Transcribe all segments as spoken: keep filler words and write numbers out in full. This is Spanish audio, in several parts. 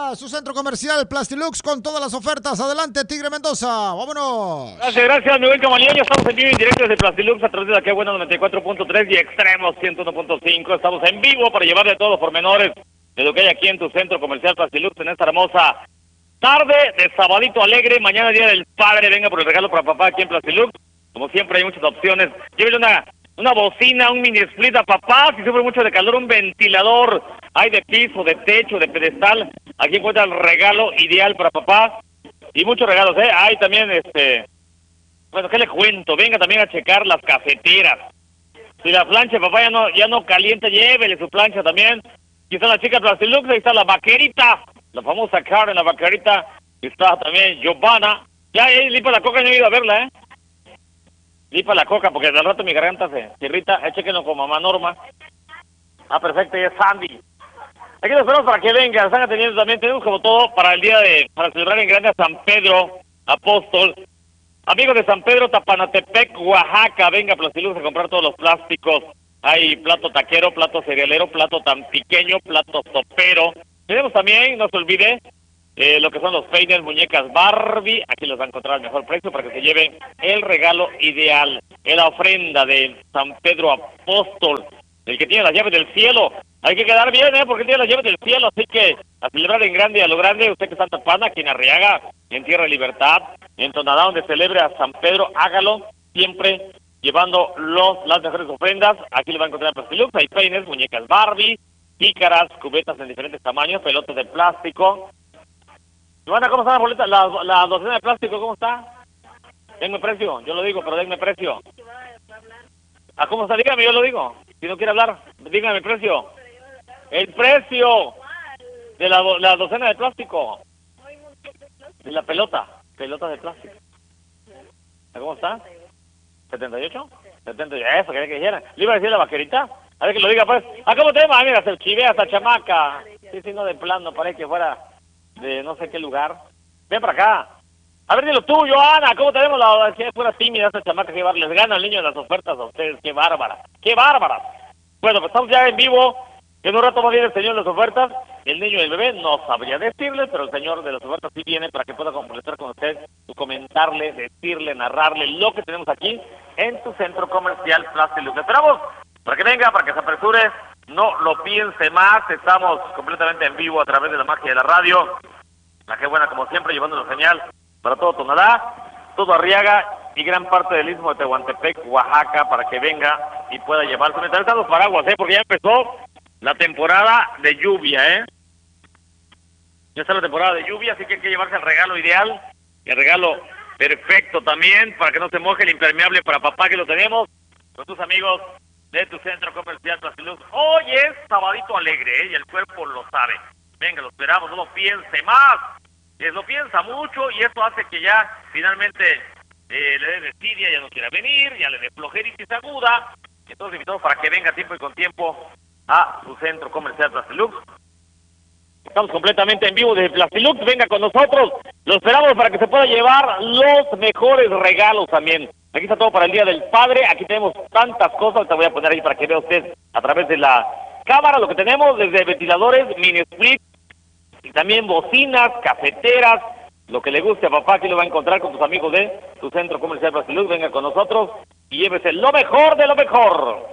a su centro comercial Plastilux con todas las ofertas. Adelante, Tigre Mendoza. Vámonos. Gracias, gracias, Miguel Camaleón. Ya estamos en vivo y en directo desde Plastilux a través de la que buena noventa y cuatro punto tres y Extremos ciento uno punto cinco. Estamos en vivo para llevarle todos los pormenores de lo que hay aquí en tu centro comercial Plastilux en esta hermosa tarde de sabadito alegre. Mañana Día del Padre. Venga por el regalo para papá aquí en Plastilux. Como siempre hay muchas opciones. Llévele una, una bocina, un mini split a papá. Si sufre mucho de calor, un ventilador. Hay de piso, de techo, de pedestal. Aquí encuentra el regalo ideal para papá. Y muchos regalos, ¿eh? Hay también, este... Bueno, ¿qué le cuento? Venga también a checar las cafeteras. Si la plancha, papá, ya no, ya no calienta, llévele su plancha también. Aquí está la chica Plastilux, ahí está la vaquerita. La famosa Karen, la vaquerita. Está también Giovanna. Ya, eh, lipa la coca, no he ido a verla, ¿eh? Lipa la coca, porque al rato mi garganta se irrita. Eh, chequenlo con mamá Norma. Ah, perfecto, y es Sandy. Aquí los esperamos para que vengan. Están atendiendo también. Tenemos como todo para el día de... Para celebrar en grande a San Pedro Apóstol. Amigos de San Pedro Tapanatepec, Oaxaca. Venga, Plastilux a comprar todos los plásticos. Hay plato taquero, plato cerealero, plato tan pequeño, plato sopero. Tenemos también, no se olvide, eh, lo que son los peines, muñecas Barbie. Aquí los va a encontrar al mejor precio para que se lleven el regalo ideal. Es la ofrenda de San Pedro Apóstol, el que tiene las llaves del cielo. Hay que quedar bien, ¿eh? Porque tiene las llaves del cielo, así que a celebrar en grande y a lo grande. Usted que está en Tapana, aquí en Arriaga, en Tierra de Libertad, en Tonalá, donde celebre a San Pedro, hágalo siempre llevando los las mejores ofrendas. Aquí le va a encontrar Plastilux. Hay peines, muñecas Barbie, pícaras, cubetas en diferentes tamaños, pelotas de plástico. Giovanna, ¿cómo está la boleta? La, la docena de plástico, ¿cómo está? Denme precio, yo lo digo, pero denme precio. ¿A cómo está? Dígame, yo lo digo. Si no quiere hablar, dígame el precio. El precio de la, la docena de plástico. De la pelota, pelota de plástico. ¿Cómo está? ¿setenta y ocho? setenta y ocho, eso quería que dijera. Le iba a decir la vaquerita. A ver que lo diga, pues. ¿Ah, cómo te llamas? Mira, se chivea esta chamaca. Sí, sí, no, de plano, parece que fuera de no sé qué lugar. Ven para acá. A ver, dilo tú, Joana, ¿cómo tenemos la... que fuera tímida esta chamaca, que les gana al niño de las ofertas a ustedes? ¡Qué bárbara! ¡Qué bárbara! Bueno, pues estamos ya en vivo. En un rato va a venir el señor de las ofertas. El niño y el bebé no sabría decirles, pero el señor de las ofertas sí viene para que pueda completar con usted, comentarle, decirle, narrarle lo que tenemos aquí en tu centro comercial Plastilux. Esperamos para que venga, para que se apresure, no lo piense más. Estamos completamente en vivo a través de la magia de la radio. La que buena, como siempre, llevando la señal para todo Tonalá, todo Arriaga y gran parte del istmo de Tehuantepec, Oaxaca, para que venga y pueda llevarse. También están los paraguas, ¿eh? Porque ya empezó la temporada de lluvia, ¿eh? Ya está la temporada de lluvia, así que hay que llevarse el regalo ideal, el regalo perfecto también, para que no se moje, el impermeable para papá, que lo tenemos con tus amigos de tu centro comercial Plastilux. Hoy es sabadito alegre, ¿eh? Y el cuerpo lo sabe. Venga, lo esperamos, no lo piense más. Eh, lo piensa mucho y eso hace que ya finalmente eh, le dé desidia, ya no quiera venir, ya le dé flojeritis aguda. Entonces invitamos para que venga a tiempo y con tiempo a su centro comercial Plastilux. Estamos completamente en vivo desde Plastilux. Venga con nosotros. Lo esperamos para que se pueda llevar los mejores regalos también. Aquí está todo para el Día del Padre. Aquí tenemos tantas cosas. Te voy a poner ahí para que vea usted a través de la cámara lo que tenemos, desde ventiladores, mini split, y también bocinas, cafeteras, lo que le guste a papá. Aquí lo va a encontrar con tus amigos de tu centro comercial Plastilux. Venga con nosotros y llévese lo mejor de lo mejor.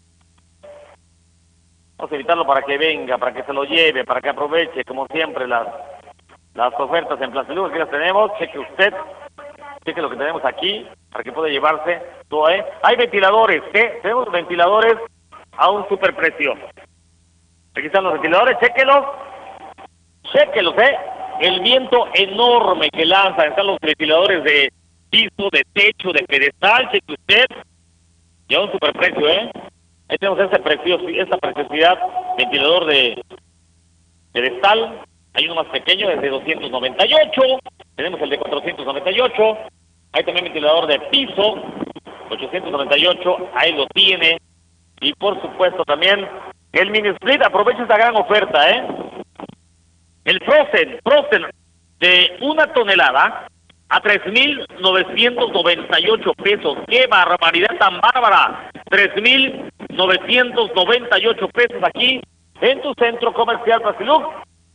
Vamos a invitarlo para que venga, para que se lo lleve, para que aproveche, como siempre, las las ofertas en Plastilux que las tenemos. Cheque usted, cheque lo que tenemos aquí, para que pueda llevarse todo, ¿eh? Hay ventiladores, ¿eh? Tenemos ventiladores a un super precio. Aquí están los ventiladores, chéquelos. Chéquelos, ¿eh? El viento enorme que lanza. Están los ventiladores de piso, de techo, de pedestal. Cheque usted. Y a un superprecio, ¿eh? Ahí tenemos este precioso, esta preciosidad, ventilador de pedestal. Hay uno más pequeño, es de doscientos noventa y ocho. Tenemos el de cuatrocientos noventa y ocho. Hay también ventilador de piso, ochocientos noventa y ocho. Ahí lo tiene. Y por supuesto también el mini split. Aprovecha esta gran oferta, ¿eh? El Frozen, Frozen de una tonelada a tres mil novecientos noventa y ocho pesos. ¡Qué barbaridad tan bárbara! tres mil novecientos noventa y ocho pesos aquí en tu centro comercial Plastilux.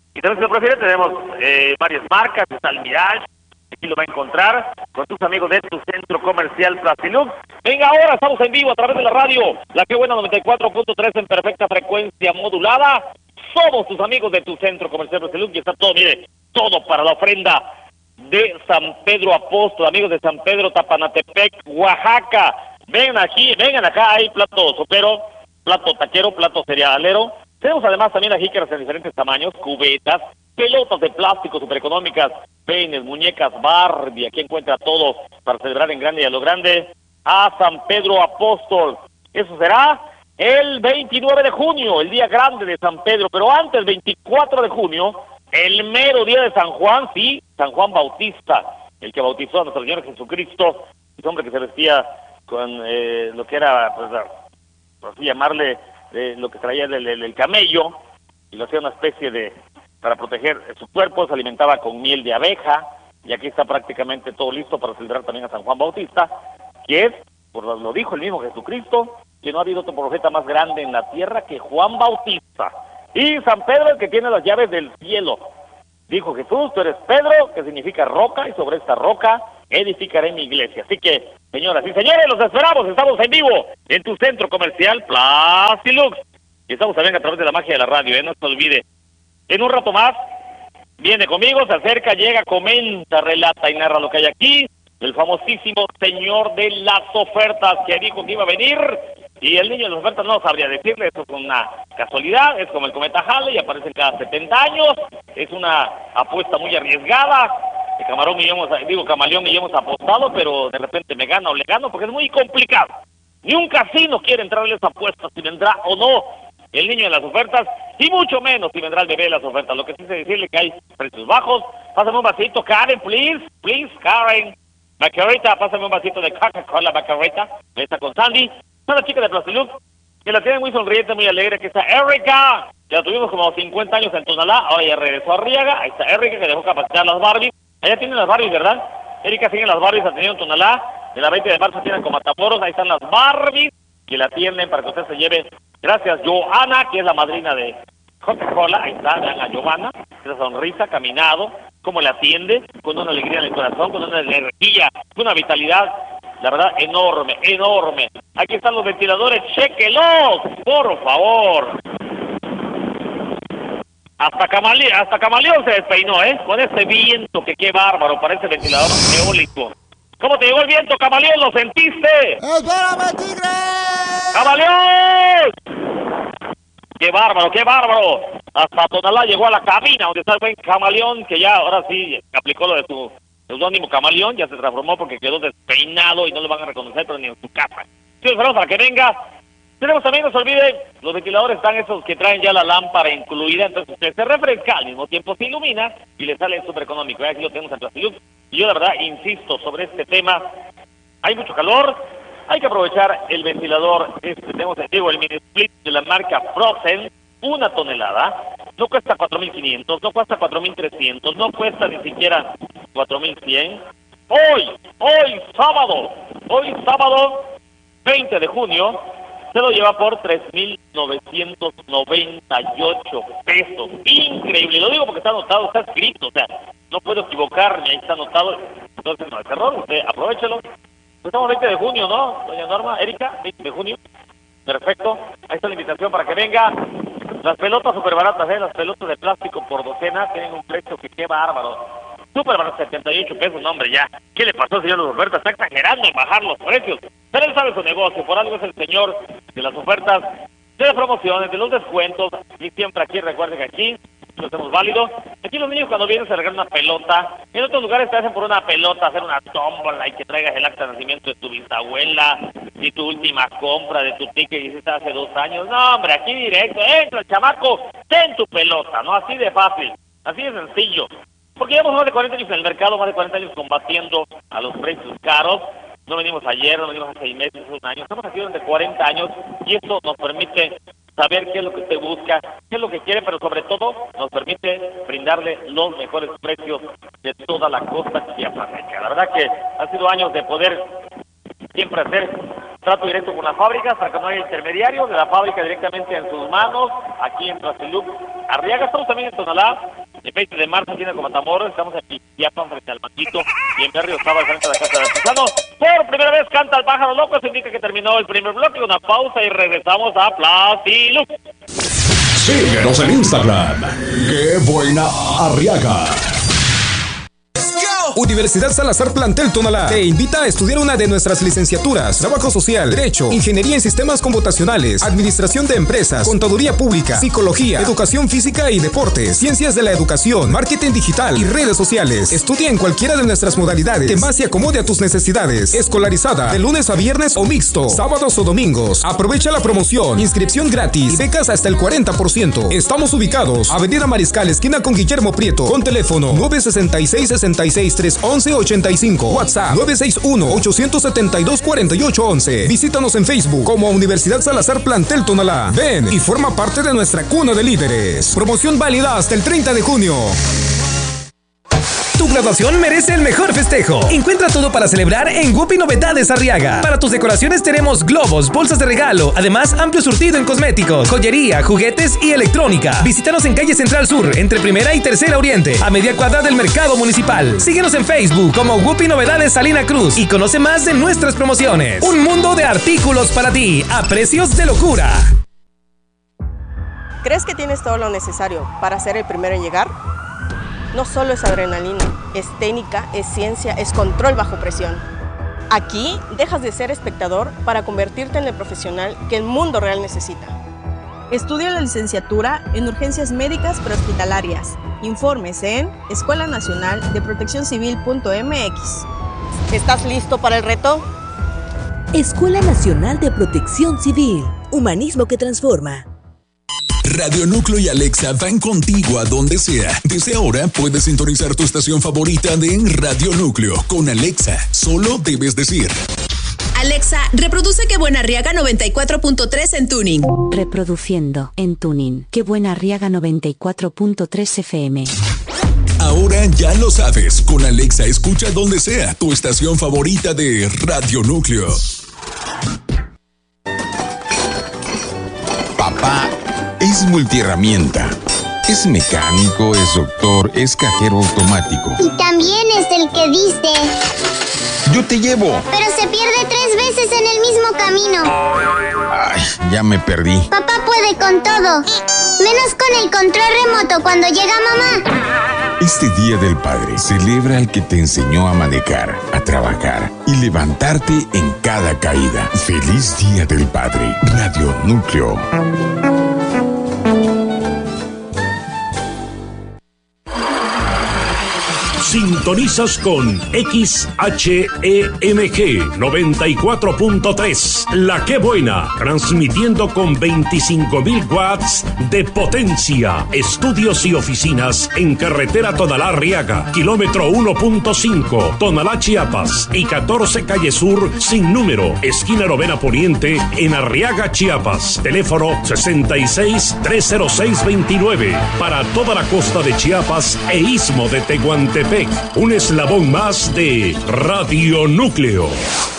Y también, si lo prefiere, tenemos eh, varias marcas. Está el Mirage, aquí lo va a encontrar con tus amigos de tu centro comercial Plastilux. Venga, ahora estamos en vivo a través de la radio, la que buena noventa y cuatro punto tres en perfecta frecuencia modulada. Somos tus amigos de tu centro comercial Plastilux y está todo, mire, todo para la ofrenda de San Pedro Apóstol, amigos de San Pedro Tapanatepec, Oaxaca. Vengan aquí, vengan acá, hay plato sopero, plato taquero, plato cerealero. Tenemos además también las jícaras en diferentes tamaños, cubetas, pelotas de plástico super económicas, peines, muñecas, Barbie. Aquí encuentra todo para celebrar en grande y a lo grande a San Pedro Apóstol. Eso será el veintinueve de junio, el día grande de San Pedro, pero antes, veinticuatro de junio, el mero día de San Juan, sí, San Juan Bautista, el que bautizó a nuestro Señor Jesucristo, ese hombre que se vestía con eh, lo que era, pues, por así llamarle, eh, lo que traía el, el, el camello, y lo hacía una especie de, para proteger su cuerpo, se alimentaba con miel de abeja, y aquí está prácticamente todo listo para celebrar también a San Juan Bautista, que es, por lo, lo dijo el mismo Jesucristo, que no ha habido otro profeta más grande en la tierra que Juan Bautista. Y San Pedro, el que tiene las llaves del cielo. Dijo Jesús, tú eres Pedro, que significa roca, y sobre esta roca edificaré mi iglesia. Así que, señoras y señores, los esperamos. Estamos en vivo en tu centro comercial Plastilux. Y estamos también a través de la magia de la radio, ¿eh? No se olvide. En un rato más, viene conmigo, se acerca, llega, comenta, relata y narra lo que hay aquí. El famosísimo señor de las ofertas que dijo que iba a venir. Y el niño de las ofertas no sabría decirle, esto es una casualidad, es como el cometa Halley, aparecen cada setenta años, es una apuesta muy arriesgada. El camarón y yo hemos, digo, camaleón y yo hemos apostado, pero de repente me gana o le gano, porque es muy complicado. Ni un casino quiere entrarle a esa apuesta, si vendrá o no el niño de las ofertas, y mucho menos si vendrá el bebé de las ofertas. Lo que sí sé decirle que hay precios bajos. Pásame un vasito, Karen, please, please, Karen. Macarita, pásame un vasito de Coca-Cola, Macarita. Ahí está con Sandy. Una chica de Plastilux que la tiene muy sonriente, muy alegre, que está Erika. Ya tuvimos como cincuenta años en Tonalá, ahora ya regresó a Arriaga. Ahí está Erika, que dejó capacitar las Barbies. Allá tienen las Barbies, ¿verdad? Erika sigue las Barbies, ha tenido en Tonalá. De la veinte de marzo tienen con Matamoros, ahí están las Barbies, que la atienden para que usted se lleve. Gracias, Joana, que es la madrina de Coca-Cola. Ahí está, vean a Giovanna, esa sonrisa, caminado, cómo le atiende, con una alegría en el corazón, con una energía, con una vitalidad. La verdad, enorme, enorme. Aquí están los ventiladores, chéquelos, por favor. Hasta, Camale hasta Camaleón se despeinó, ¿eh? Con ese viento, que qué bárbaro, parece ventilador eólico. ¿Cómo te llegó el viento, Camaleón? ¿Lo sentiste? ¡Espérame, tigre! ¡Camaleón! ¡Qué bárbaro, qué bárbaro! Hasta Tonalá llegó a la cabina, donde está el buen Camaleón, que ya ahora sí aplicó lo de su seudónimo Camaleón, ya se transformó porque quedó despeinado y no lo van a reconocer, pero ni en su casa. Sí, esperamos para que venga. Tenemos también, no se olvide, los ventiladores están esos que traen ya la lámpara incluida, entonces usted se refresca, al mismo tiempo se ilumina y le sale súper económico. Aquí lo tenemos en Plastilux. Y yo la verdad insisto sobre este tema. Hay mucho calor, hay que aprovechar el ventilador. Este, tenemos digo, el mini split de la marca Frozen, una tonelada. No cuesta cuatro mil quinientos, no cuesta cuatro mil trescientos, no cuesta ni siquiera cuatro mil cien. Hoy, hoy sábado, hoy sábado veinte de junio, se lo lleva por tres mil novecientos noventa y ocho pesos. Increíble, lo digo porque está anotado, está escrito, o sea, no puedo equivocarme, ahí está anotado. Entonces no es error, usted aprovechelo. Estamos veinte de junio, ¿no, doña Norma? Erika, veinte de junio. Perfecto, ahí está la invitación para que venga. Las pelotas súper baratas, ¿eh? Las pelotas de plástico por docena tienen un precio que qué bárbaro. Súper barato, setenta y ocho pesos, no, hombre, ya. ¿Qué le pasó al señor de las ofertas? Está exagerando en bajar los precios. Pero él sabe su negocio, por algo es el señor de las ofertas, de las promociones, de los descuentos. Y siempre aquí, recuerden que aquí lo hacemos válido. Aquí los niños cuando vienen se regalan una pelota. En otros lugares te hacen por una pelota, hacer una tómbola y que traigas el acta de nacimiento de tu bisabuela y tu última compra de tu ticket que hiciste hace dos años. No, hombre, aquí directo, entra el chamaco, ten tu pelota, ¿no? Así de fácil, así de sencillo. Porque llevamos más de cuarenta años en el mercado, más de cuarenta años combatiendo a los precios caros. No venimos ayer, no venimos hace seis meses, hace un año. Estamos aquí durante cuarenta años y esto nos permite saber qué es lo que usted busca, qué es lo que quiere, pero sobre todo nos permite brindarle los mejores precios de toda la costa chiapaneca. La verdad que ha sido años de poder siempre hacer trato directo con las fábricas para que no haya intermediarios, de la fábrica directamente en sus manos, aquí en Plastilux Arriaga. Estamos también en Tonalá, el veinte de marzo tiene con Matamoros, estamos en Piapan frente al Manquito y en Berrio estaba frente a la Casa de Artesano. Por primera vez canta el pájaro loco, eso indica que terminó el primer bloque, una pausa y regresamos a Plastilux. Síguenos en Instagram. ¡Qué buena Arriaga! Universidad Salazar Plantel Tonalá te invita a estudiar una de nuestras licenciaturas: Trabajo Social, Derecho, Ingeniería en Sistemas Computacionales, Administración de Empresas, Contaduría Pública, Psicología, Educación Física y Deportes, Ciencias de la Educación, Marketing Digital y Redes Sociales. Estudia en cualquiera de nuestras modalidades que más se acomode a tus necesidades. Escolarizada de lunes a viernes o mixto, sábados o domingos. Aprovecha la promoción, inscripción gratis y becas hasta el cuarenta por ciento. Estamos ubicados Avenida Mariscal, esquina con Guillermo Prieto, con teléfono nueve seis seis, seis seis, tres once, ochenta y cinco, WhatsApp nueve seis uno, ocho siete dos, cuatro ocho once. Visítanos en Facebook como Universidad Salazar Plantel Tonalá. Ven y forma parte de nuestra cuna de líderes. Promoción válida hasta el treinta de junio. Tu graduación merece el mejor festejo. Encuentra todo para celebrar en Gupi Novedades Arriaga. Para tus decoraciones tenemos globos, bolsas de regalo, además amplio surtido en cosméticos, joyería, juguetes y electrónica. Visítanos en calle Central Sur, entre Primera y Tercera Oriente, a media cuadra del Mercado Municipal. Síguenos en Facebook como Gupi Novedades Salina Cruz y conoce más de nuestras promociones. Un mundo de artículos para ti, a precios de locura. ¿Crees que tienes todo lo necesario para ser el primero en llegar? No solo es adrenalina, es técnica, es ciencia, es control bajo presión. Aquí dejas de ser espectador para convertirte en el profesional que el mundo real necesita. Estudia la licenciatura en urgencias médicas prehospitalarias. Informes en escuela nacional de protección civil punto m x. ¿Estás listo para el reto? Escuela Nacional de Protección Civil. Humanismo que transforma. Radio Núcleo y Alexa van contigo a donde sea. Desde ahora puedes sintonizar tu estación favorita de Radio Núcleo con Alexa. Solo debes decir: Alexa, reproduce Qué Buena Arriaga noventa y cuatro punto tres en Tuning. Reproduciendo en Tuning Qué Buena Arriaga noventa y cuatro punto tres F M. Ahora ya lo sabes. Con Alexa escucha donde sea tu estación favorita de Radio Núcleo. Papá es multiherramienta. Es mecánico, es doctor, es cajero automático. Y también es el que dice: yo te llevo. Pero se pierde tres veces en el mismo camino. Ay, ya me perdí. Papá puede con todo, menos con el control remoto cuando llega mamá. Este Día del Padre celebra al que te enseñó a manejar, a trabajar y levantarte en cada caída. Feliz Día del Padre. Radio Núcleo. Sintonizas con X H E M G noventa y cuatro punto tres, La Qué Buena, transmitiendo con veinticinco mil watts de potencia. Estudios y oficinas en carretera Tonalá Arriaga, kilómetro uno punto cinco, Tonalá Chiapas, y catorce calle Sur sin número, esquina Novena Poniente en Arriaga, Chiapas. Teléfono sesenta y seis, trescientos seis, veintinueve para toda la costa de Chiapas e istmo de Tehuantepec. Un eslabón más de Radio Núcleo.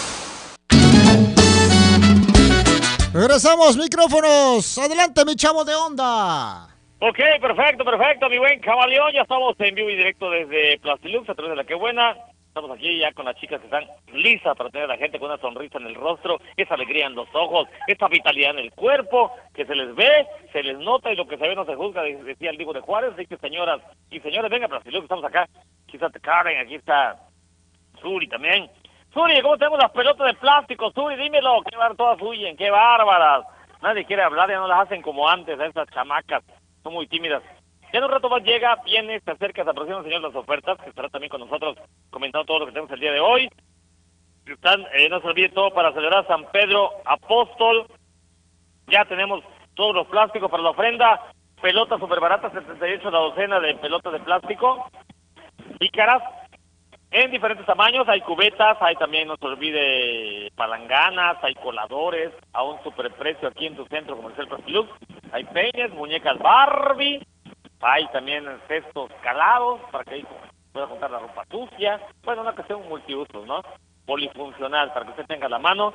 Regresamos, micrófonos. Adelante, mi chavo de onda. Ok, perfecto, perfecto, mi buen camaleón. Ya estamos en vivo y directo desde Plastilux a través de La Qué Buena. Estamos aquí ya con las chicas que están listas para tener a la gente con una sonrisa en el rostro, esa alegría en los ojos, esa vitalidad en el cuerpo, que se les ve, se les nota y lo que se ve no se juzga, decía el Diego de Juárez. Así que señoras y señores, venga, Plastilux, estamos acá. Aquí está Karen, aquí está Suri también. Suri, ¿cómo tenemos las pelotas de plástico? Suri, dímelo, qué bar todas huyen, qué bárbaras. Nadie quiere hablar, ya no las hacen como antes, esas chamacas, son muy tímidas. Ya en un rato más llega, viene, se acerca, se aproxima el señor de las ofertas, que estará también con nosotros comentando todo lo que tenemos el día de hoy. Están, eh, no se olvide todo para celebrar San Pedro Apóstol. Ya tenemos todos los plásticos para la ofrenda. Pelotas súper baratas, setenta y ocho la docena de pelotas de plástico. Pícaras en diferentes tamaños, hay cubetas, hay también, no se olvide, palanganas, hay coladores a un superprecio aquí en tu centro comercial Plastilux. Hay peines, muñecas Barbie, hay también cestos calados para que ahí pueda juntar la ropa sucia. Bueno, una cuestión multiusos, ¿no? Polifuncional, para que usted tenga a la mano.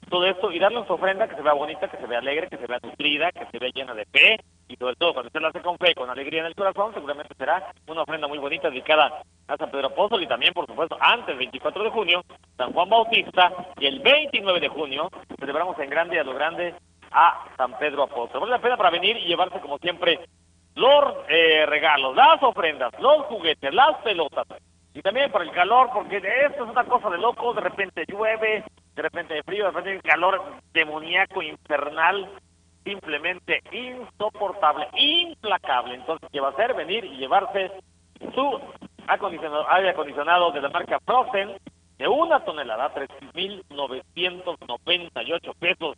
todo esto y darle su ofrenda que se vea bonita, que se vea alegre, que se vea nutrida, que se vea llena de fe, y sobre todo cuando usted la hace con fe, con alegría en el corazón, seguramente será una ofrenda muy bonita dedicada a San Pedro Apóstol, y también, por supuesto, antes del veinticuatro de junio, San Juan Bautista, y el veintinueve de junio celebramos en grande y a lo grande a San Pedro Apóstol. Vale la pena para venir y llevarse, como siempre, los eh, regalos, las ofrendas, los juguetes, las pelotas, y también por el calor, porque esto es una cosa de loco, de repente llueve, de repente hay frío, de repente hay calor demoníaco, infernal, simplemente insoportable, implacable. Entonces, ¿qué va a hacer? Venir y llevarse su acondicionado, aire acondicionado de la marca Frozen de una tonelada, tres mil novecientos noventa y ocho pesos.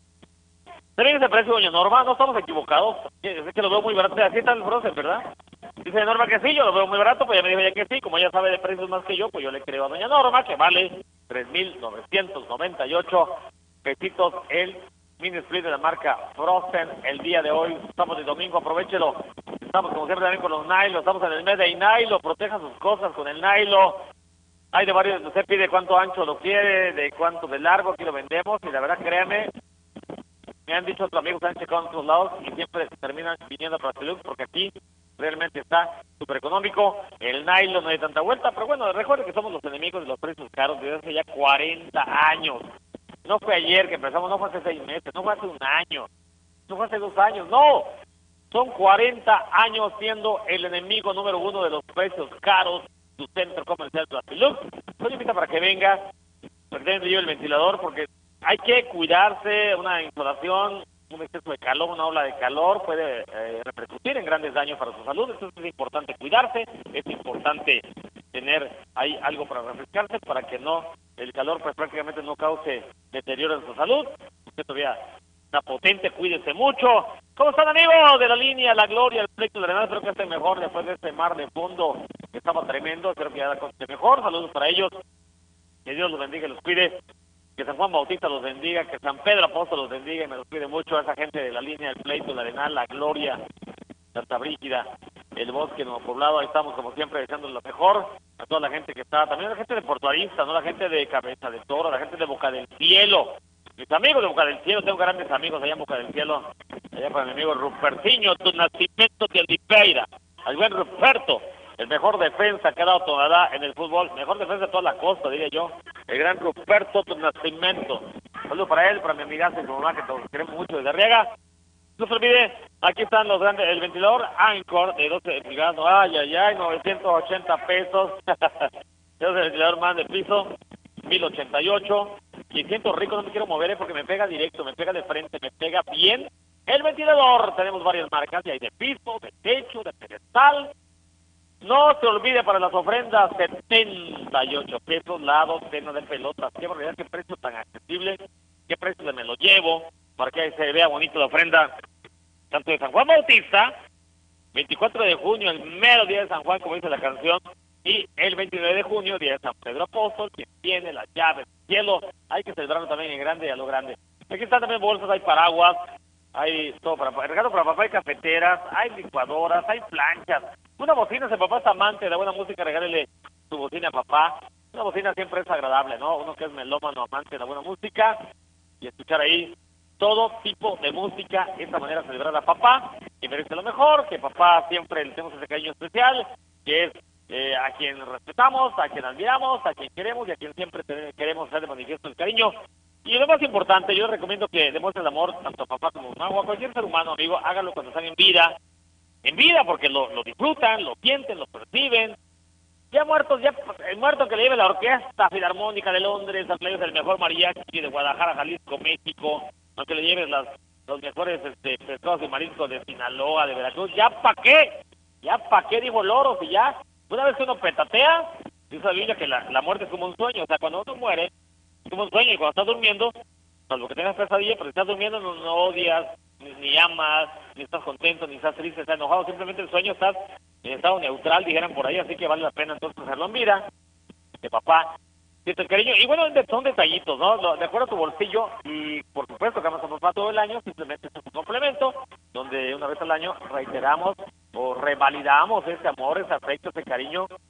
¿Tiene ese precio, doña Norma? No estamos equivocados. Es que lo veo muy barato. Así está el Frozen, ¿verdad? Dice Norma que sí, yo lo veo muy barato, pues ya me dijo ya que sí. Como ella sabe de precios más que yo, pues yo le creo a doña Norma que vale tres mil novecientos noventa y ocho pesitos el mini split de la marca Frozen el día de hoy. Estamos de domingo, aprovechelo. Estamos como siempre también con los Nylo, estamos en el mes de Nylo, proteja sus cosas con el Nylo. Hay de varios, usted pide cuánto ancho lo quiere, de cuánto de largo, aquí lo vendemos, y la verdad, créame, me han dicho otros amigos que han checado en otros lados y siempre terminan viniendo a Plastilux porque aquí realmente está súper económico. El nylon no hay tanta vuelta, pero bueno, recuerden que somos los enemigos de los precios caros desde hace ya cuarenta años. No fue ayer que empezamos, no fue hace seis meses, no fue hace un año, no fue hace dos años, no. Son cuarenta años siendo el enemigo número uno de los precios caros de tu centro comercial Plastilux. Soy invita para que venga, para que te lleve el ventilador, porque hay que cuidarse. Una insolación, un exceso de calor, una ola de calor puede eh, repercutir en grandes daños para su salud. Entonces es importante cuidarse, es importante tener ahí algo para refrescarse para que no el calor pues prácticamente no cause deterioro en su salud. Usted todavía está potente, cuídese mucho. ¿Cómo están, amigos de la línea La Gloria, el pleito de Arenal? Espero que esté mejor después de este mar de fondo que estaba tremendo. Espero que ya esté mejor. Saludos para ellos. Que Dios los bendiga y los cuide. Que San Juan Bautista los bendiga, que San Pedro Apóstol los bendiga y me los cuide mucho a esa gente de la línea del pleito, la Arenal, La Gloria, Santa Brígida, el Bosque, Nuevo Poblado. Ahí estamos como siempre deseando lo mejor a toda la gente que está, también a la gente de Puerto Arista, no la gente de Cabeza de Toro, la gente de Boca del Cielo, mis amigos de Boca del Cielo. Tengo grandes amigos allá en Boca del Cielo, allá para mi amigo Rupertiño, tu nacimiento de Oliveira, al buen Ruperto, el mejor defensa que ha dado Tonalá en el fútbol, mejor defensa de toda la costa, diría yo, el gran Ruperto tu nacimiento. Saludos para él, para mi amiga y su mamá, que todos queremos mucho desde Arriaga. No se olvide, aquí están los grandes, el ventilador Anchor de doce pulgadas, ay, ay, ay, novecientos ochenta pesos. Es el ventilador más de piso, mil ochenta y ocho. Y siento rico, no me quiero mover, ¿eh? Porque me pega directo, me pega de frente, me pega bien. El ventilador, tenemos varias marcas, y hay de piso, de techo, de pedestal. No se olvide para las ofrendas, setenta y ocho pesos, la docena de pelotas. Qué barbaridad, qué precio tan accesible, qué precio de me lo llevo, para que se vea bonito la ofrenda, tanto de San Juan Bautista, veinticuatro de junio, el mero día de San Juan, como dice la canción, y el veintinueve de junio, día de San Pedro Apóstol, quien tiene las llaves del cielo. Hay que celebrarlo también en grande y a lo grande. Aquí están también bolsas, hay paraguas, hay todo para regalo para papá, hay cafeteras, hay licuadoras, hay planchas. Una bocina, si papá es amante de la buena música, regálele su bocina a papá. Una bocina siempre es agradable, ¿no? Uno que es melómano, amante de la buena música, y escuchar ahí todo tipo de música, esta manera de celebrar a papá, que merece lo mejor, que papá siempre le tenemos ese cariño especial, que es eh, a quien respetamos, a quien admiramos, a quien queremos y a quien siempre queremos hacer de manifiesto el cariño. Y lo más importante, yo les recomiendo que demuestren el amor tanto a papá como a mamá o a cualquier ser humano, amigo. Háganlo cuando están en vida, en vida porque lo, lo disfrutan, lo sienten, lo perciben. Ya muertos, ya el muerto que le lleve la Orquesta Filarmónica de Londres, a playas del mejor mariachi de Guadalajara, Jalisco, México, aunque le lleves las, los mejores este, pescados y mariscos de Sinaloa, de Veracruz, ¿ya pa' qué? ¿Ya pa' qué? Dijo Loros, y ya, una vez que uno petatea, dice la Biblia que la, la muerte es como un sueño, o sea, cuando uno muere, es como un sueño, y cuando estás durmiendo, salvo que tengas pesadilla, pero si estás durmiendo no, no odias, ni, ni amas, ni estás contento, ni estás triste, estás enojado, simplemente el sueño estás en estado neutral, dijeran por ahí, así que vale la pena entonces hacerlo en vida, de papá, siente el cariño, y bueno, son detallitos, ¿no? De acuerdo a tu bolsillo, y por supuesto que amas a papá todo el año, simplemente es un complemento, donde una vez al año reiteramos o revalidamos ese amor, ese afecto, ese cariño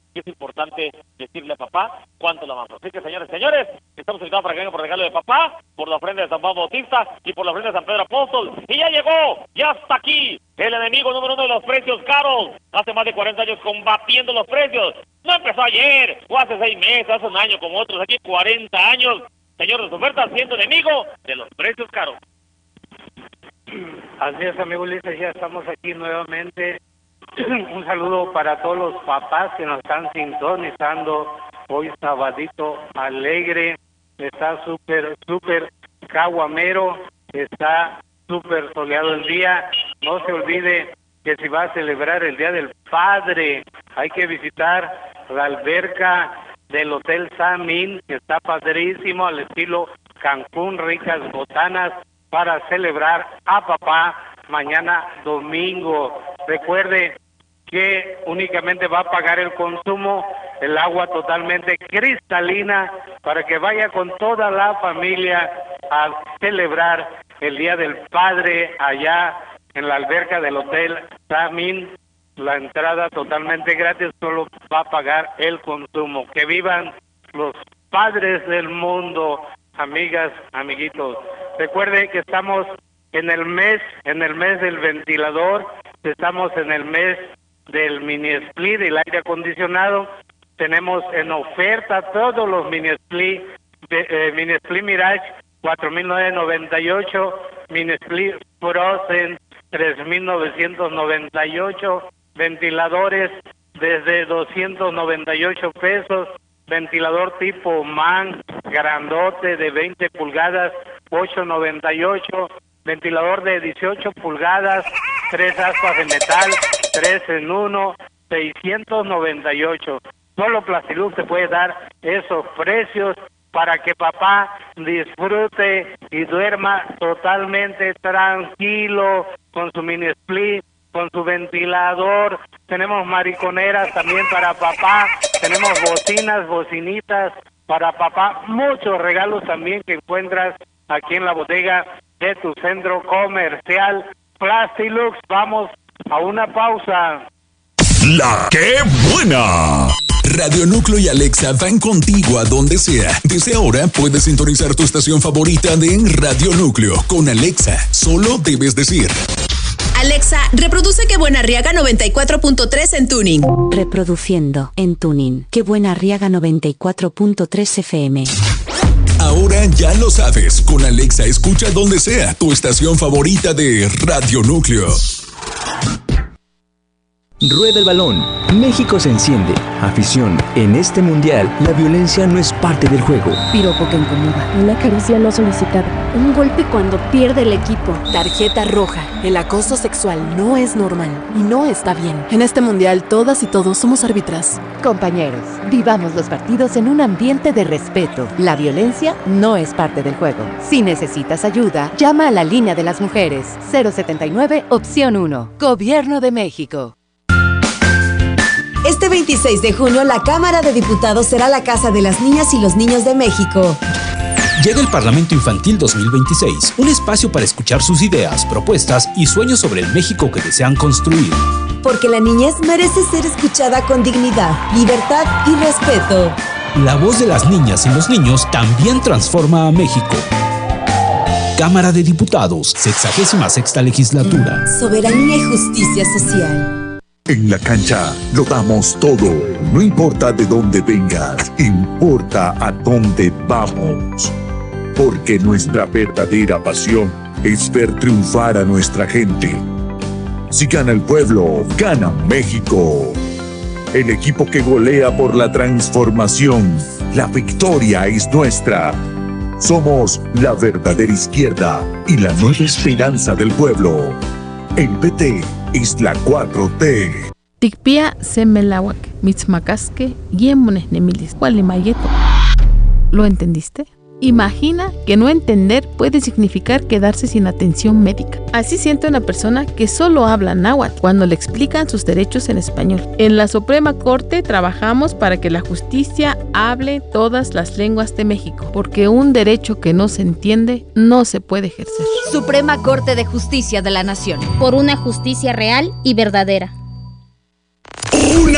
y es importante decirle a papá cuánto lo amamos. Así que, señores, señores, estamos invitados para que vengan por regalo de papá, por la ofrenda de San Juan Bautista y por la ofrenda de San Pedro Apóstol. Y ya llegó, ya está aquí, el enemigo número uno de los precios caros. Hace más de cuarenta años combatiendo los precios. No empezó ayer, o hace seis meses, hace un año como otros, aquí cuarenta años. Señor de ofertas, siendo enemigo de los precios caros. Así es, amigo Ulises, ya estamos aquí nuevamente. Un saludo para todos los papás que nos están sintonizando hoy sabadito alegre. Está súper, súper caguamero, está súper soleado el día. No se olvide que si va a celebrar el Día del Padre, hay que visitar la alberca del Hotel Samin, que está padrísimo, al estilo Cancún, ricas botanas, para celebrar a papá mañana domingo. Recuerde que únicamente va a pagar el consumo, el agua totalmente cristalina, para que vaya con toda la familia a celebrar el Día del Padre allá en la alberca del Hotel Samin. La entrada totalmente gratis, solo va a pagar el consumo. Que vivan los padres del mundo, amigas, amiguitos. Recuerde que estamos en el mes, en el mes del ventilador, estamos en el mes del mini split, del aire acondicionado. Tenemos en oferta todos los mini split, de, eh, mini split Mirage cuatro mil novecientos noventa y ocho, mini split Frozen tres mil novecientos noventa y ocho, ventiladores desde doscientos noventa y ocho pesos, ventilador tipo MAN grandote de veinte pulgadas, ocho noventa y ocho, ventilador de dieciocho pulgadas, tres aspas de metal, tres en uno, seiscientos noventa y ocho. Solo Plastilux te puede dar esos precios para que papá disfrute y duerma totalmente tranquilo con su mini split, con su ventilador. Tenemos mariconeras también para papá, tenemos bocinas, bocinitas para papá, muchos regalos también que encuentras aquí en la bodega de tu centro comercial Plastilux. Vamos a una pausa. La que buena. Radio Núcleo y Alexa van contigo a donde sea. Desde ahora puedes sintonizar tu estación favorita de Radio Núcleo con Alexa. Solo debes decir: Alexa, reproduce Que Buena Arriaga noventa y cuatro punto tres en Tuning. Reproduciendo en Tuning Que Buena Arriaga noventa y cuatro punto tres F M. Ahora ya lo sabes, con Alexa escucha donde sea tu estación favorita de Radio Núcleo. Rueda el balón. México se enciende. Afición. En este mundial, la violencia no es parte del juego. Piropo que incomoda. Una caricia no solicitada. Un golpe cuando pierde el equipo. Tarjeta roja. El acoso sexual no es normal y no está bien. En este mundial, todas y todos somos árbitras. Compañeros, vivamos los partidos en un ambiente de respeto. La violencia no es parte del juego. Si necesitas ayuda, llama a la línea de las mujeres. cero setenta y nueve, opción uno. Gobierno de México. Este veintiséis de junio, la Cámara de Diputados será la casa de las niñas y los niños de México. Llega el Parlamento Infantil dos mil veintiséis, un espacio para escuchar sus ideas, propuestas y sueños sobre el México que desean construir. Porque la niñez merece ser escuchada con dignidad, libertad y respeto. La voz de las niñas y los niños también transforma a México. Cámara de Diputados, sexagésima sexta legislatura. Soberanía y justicia social. En la cancha lo damos todo, no importa de dónde vengas, importa a dónde vamos. Porque nuestra verdadera pasión es ver triunfar a nuestra gente. Si gana el pueblo, gana México. El equipo que golea por la transformación, la victoria es nuestra. Somos la verdadera izquierda y la nueva esperanza del pueblo. El P T es la cuatro T. Tikpia semelawak, mitzmacasque, yemones nemilis, gualimayeto. ¿Lo entendiste? Imagina que no entender puede significar quedarse sin atención médica. Así siente una persona que solo habla náhuatl cuando le explican sus derechos en español. En la Suprema Corte trabajamos para que la justicia hable todas las lenguas de México, porque un derecho que no se entiende no se puede ejercer. Suprema Corte de Justicia de la Nación. Por una justicia real y verdadera. Una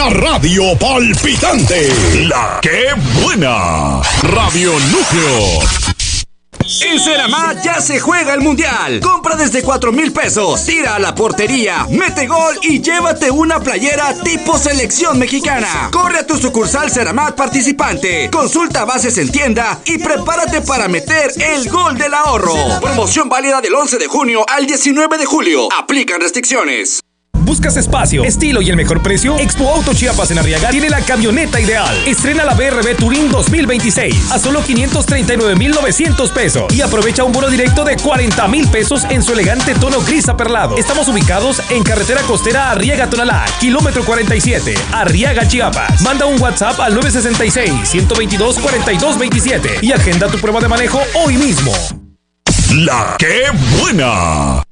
Una radio palpitante. La que buena. Radio Núcleo. En Ceramat ya se juega el Mundial. Compra desde cuatro mil pesos, tira a la portería, mete gol y llévate una playera tipo selección mexicana. Corre a tu sucursal Ceramat participante, consulta bases en tienda y prepárate para meter el gol del ahorro. Promoción válida del once de junio al diecinueve de julio. Aplican restricciones. ¿Buscas espacio, estilo y el mejor precio? Expo Auto Chiapas en Arriaga tiene la camioneta ideal. Estrena la B R B Touring dos mil veintiséis a solo quinientos treinta y nueve mil novecientos pesos y aprovecha un bono directo de cuarenta mil pesos en su elegante tono gris aperlado. Estamos ubicados en carretera costera Arriaga-Tonalá, kilómetro cuarenta y siete, Arriaga, Chiapas. Manda un WhatsApp al nueve seis seis, uno dos dos, cuatro dos dos siete y agenda tu prueba de manejo hoy mismo. La que buena.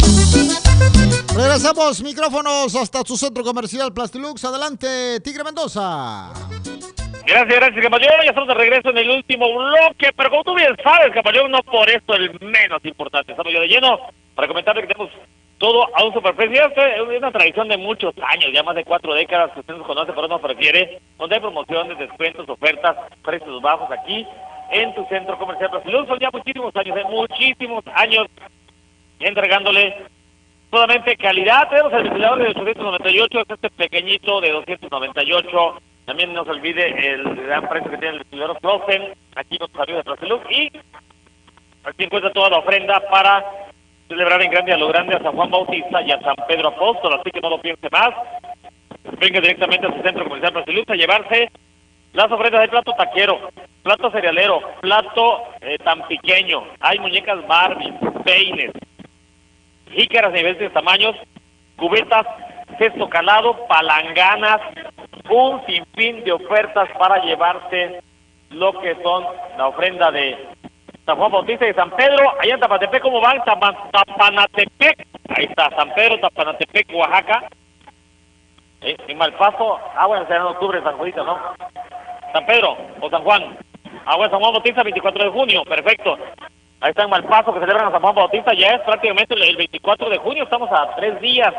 Regresamos, micrófonos hasta su centro comercial Plastilux. Adelante, Tigre Mendoza. Gracias, gracias, Camaleón. Ya estamos de regreso en el último bloque, pero como tú bien sabes, Camaleón, no por esto el menos importante. Estamos ya de lleno para comentarle que tenemos todo a un superprecio. Es una tradición de muchos años, ya más de cuatro décadas que usted nos conoce, pero no prefiere, donde hay promociones, descuentos, ofertas, precios bajos aquí en tu centro comercial Plastilux. Son ya muchísimos años, ¿eh? muchísimos años entregándole solamente calidad. Tenemos el ventilador de ochocientos noventa y ocho, es este pequeñito de doscientos noventa y ocho. También no se olvide el gran precio que tiene el ventilador Frozen, aquí con tus amigos de Plastilux. Y aquí encuentra toda la ofrenda para celebrar en grande a lo grande a San Juan Bautista y a San Pedro Apóstol, así que no lo piense más. Venga directamente a su centro comercial Plastilux a llevarse las ofrendas de plato taquero, plato cerealero, plato eh, tan pequeño. Hay muñecas Barbie, peines, jícaras de diferentes tamaños, cubetas, cesto calado, palanganas, un sinfín de ofertas para llevarse lo que son la ofrenda de San Juan Bautista y San Pedro. Allá en Tapatepec, ¿cómo van? Tapanatepec, ahí está, San Pedro, Tapanatepec, Oaxaca. Eh, en Malpaso, ah bueno, será en octubre, San Juanito, ¿no? San Pedro o San Juan. Ah bueno, San Juan Bautista, veinticuatro de junio, perfecto. Ahí está en Malpaso, que celebran a San Juan Bautista, ya es prácticamente el veinticuatro de junio, estamos a tres días.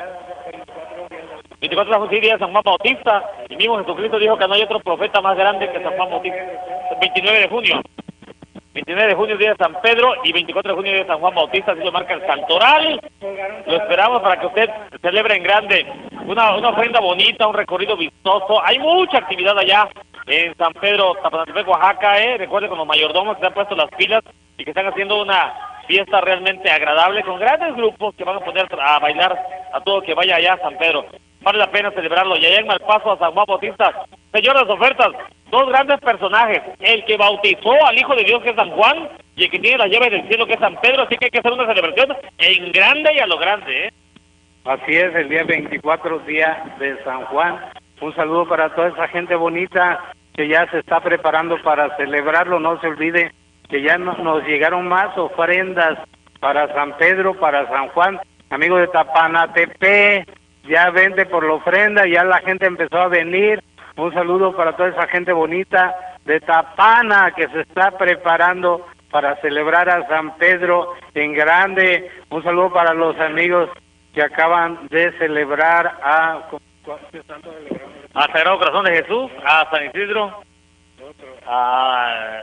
veinticuatro de junio, sí, día de San Juan Bautista, y mismo Jesucristo dijo que no hay otro profeta más grande que San Juan Bautista. veintinueve de junio. veintinueve de junio, día de San Pedro, y veinticuatro de junio, día de San Juan Bautista, así lo marca el Santoral. Lo esperamos para que usted celebre en grande. Una, una ofrenda bonita, un recorrido vistoso. Hay mucha actividad allá en San Pedro, Tapanatepec, Oaxaca, eh. Recuerde con los mayordomos que se han puesto las pilas y que están haciendo una fiesta realmente agradable con grandes grupos que van a poner a bailar a todo que vaya allá a San Pedro. Vale la pena celebrarlo. Y allá en Malpaso a San Juan Bautista, señoras, ofertas, dos grandes personajes, el que bautizó al Hijo de Dios que es San Juan y el que tiene las llaves del cielo que es San Pedro, así que hay que hacer una celebración en grande y a lo grande, ¿eh? Así es, el día veinticuatro, día de San Juan. Un saludo para toda esa gente bonita que ya se está preparando para celebrarlo. No se olvide que ya no, nos llegaron más ofrendas para San Pedro, para San Juan. Amigo de Tapanatepec, ya vende por la ofrenda, ya la gente empezó a venir. Un saludo para toda esa gente bonita de Tapana que se está preparando para celebrar a San Pedro en grande. Un saludo para los amigos que acaban de celebrar a... a Sagrado Corazón de Jesús, a San Isidro, a...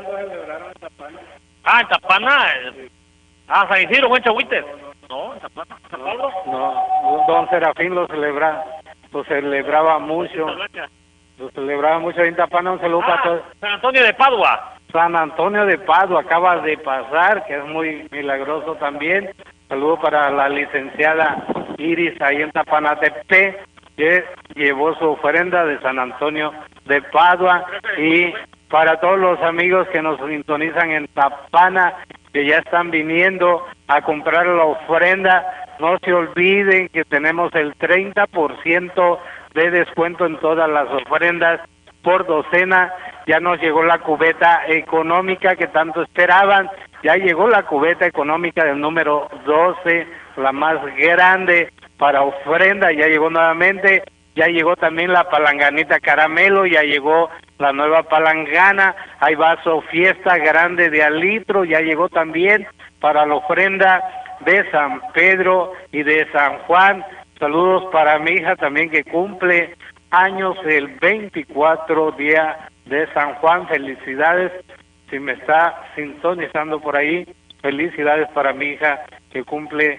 ah, en Tapana, a San Isidro, buen Chahuites. No, en Tapana, San Pablo. No, don Serafín lo celebra, lo celebraba mucho, lo celebraba mucho en Tapana. Un saludo ah, para todos. San Antonio de Padua. San Antonio de Padua acaba de pasar, que es muy milagroso también. Saludo para la licenciada Iris ahí en Tapanatepec, que llevó su ofrenda de San Antonio de Padua, y para todos los amigos que nos sintonizan en Tapana, que ya están viniendo a comprar la ofrenda, no se olviden que tenemos el treinta por ciento de descuento en todas las ofrendas por docena. Ya nos llegó la cubeta económica que tanto esperaban, ya llegó la cubeta económica del número doce, la más grande para ofrenda, ya llegó nuevamente. Ya llegó también la palanganita caramelo, ya llegó la nueva palangana. Hay vaso fiesta grande de al litro, ya llegó también para la ofrenda de San Pedro y de San Juan. Saludos para mi hija también que cumple años el veinticuatro, día de San Juan. Felicidades, si me está sintonizando por ahí, felicidades para mi hija que cumple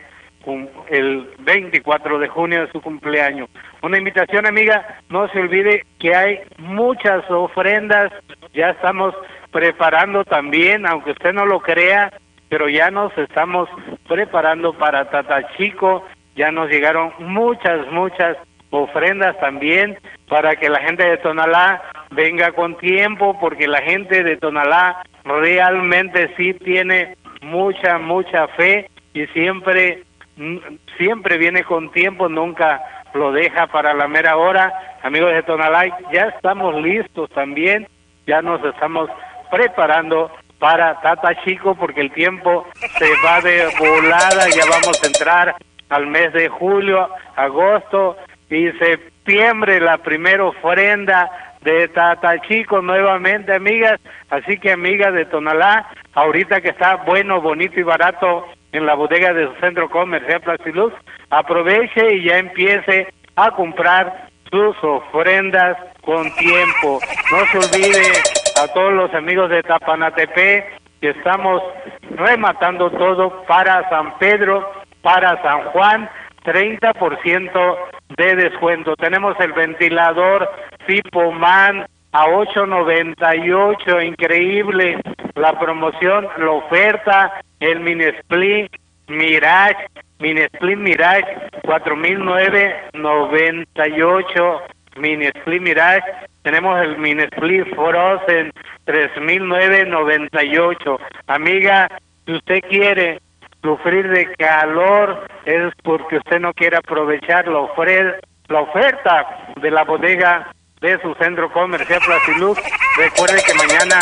el veinticuatro de junio de su cumpleaños. Una invitación, amiga, no se olvide que hay muchas ofrendas, ya estamos preparando también, aunque usted no lo crea, pero ya nos estamos preparando para Tatachico, ya nos llegaron muchas, muchas ofrendas también para que la gente de Tonalá venga con tiempo, porque la gente de Tonalá realmente sí tiene mucha, mucha fe y siempre, siempre viene con tiempo, nunca lo deja para la mera hora. Amigos de Tonalá, ya estamos listos también, ya nos estamos preparando para Tatachico porque el tiempo se va de volada, ya vamos a entrar al mes de julio, agosto y septiembre, la primera ofrenda de Tatachico nuevamente, amigas. Así que, amigas de Tonalá, ahorita que está bueno, bonito y barato en la bodega de su centro comercial Plastilux, aproveche y ya empiece a comprar sus ofrendas con tiempo. No se olvide a todos los amigos de Tapanatepec que estamos rematando todo para San Pedro, para San Juan, treinta por ciento de descuento. Tenemos el ventilador tipo MAN a ocho noventa y ocho, increíble la promoción, la oferta, el Mini Split Mirage, Mini Split Mirage cuatro mil novecientos noventa y ocho, Mini Split Mirage. Tenemos el Mini Split Frozen tres mil novecientos noventa y ocho. Amiga, si usted quiere sufrir de calor, es porque usted no quiere aprovechar la, ofre la oferta de la bodega de su centro comercial Plastilux. Recuerde que mañana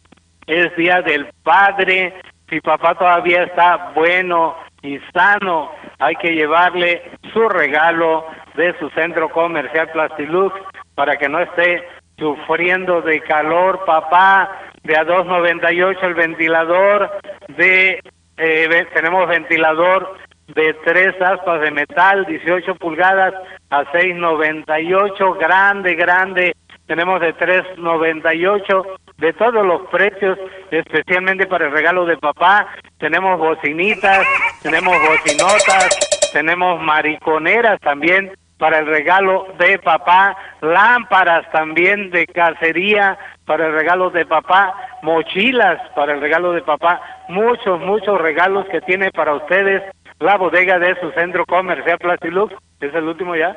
es Día del Padre. Si papá todavía está bueno y sano, hay que llevarle su regalo de su centro comercial Plastilux para que no esté sufriendo de calor. Papá, de a dos noventa y ocho el ventilador, de eh, tenemos ventilador de tres aspas de metal, dieciocho pulgadas a seis noventa y ocho, grande, grande. Tenemos de tres noventa y ocho, de todos los precios, especialmente para el regalo de papá. Tenemos bocinitas, tenemos bocinotas, tenemos mariconeras también para el regalo de papá, lámparas también de cacería para el regalo de papá, mochilas para el regalo de papá, muchos, muchos regalos que tiene para ustedes la bodega de su centro comercial Plastilux. ¿Es el último ya?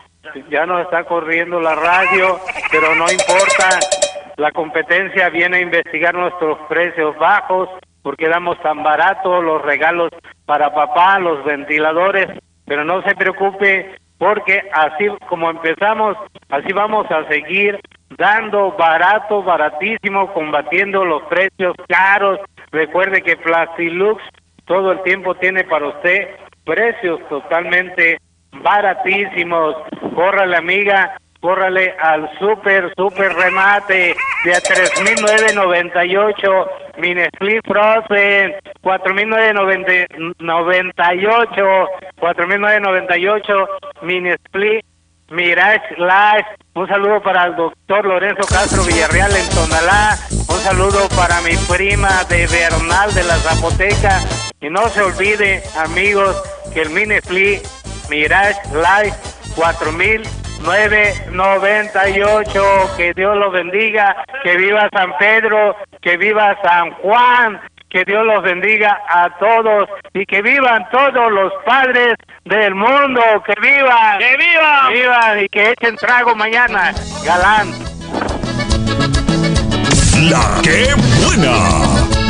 Ya nos está corriendo la radio, pero no importa, la competencia viene a investigar nuestros precios bajos, porque damos tan barato los regalos para papá, los ventiladores, pero no se preocupe, porque así como empezamos, así vamos a seguir dando barato, baratísimo, combatiendo los precios caros. Recuerde que Plastilux todo el tiempo tiene para usted precios totalmente baratísimos. Córrale, amiga, córrale al super, super remate de a tres mil novecientos noventa y ocho, Mini Split Frozen, cuatro mil novecientos noventa y ocho, cuatro mil novecientos noventa y ocho, Mini Split Mirage Live. Un saludo para el doctor Lorenzo Castro Villarreal en Tonalá. Un saludo para mi prima de Bernal de la Zapoteca. Y no se olvide, amigos, que el Mini Split Mirage Live cuatro mil novecientos noventa y ocho. Que Dios los bendiga, que viva San Pedro, que viva San Juan, que Dios los bendiga a todos y que vivan todos los padres del mundo, que vivan, que vivan, vivan y que echen trago mañana, galán. La que buena.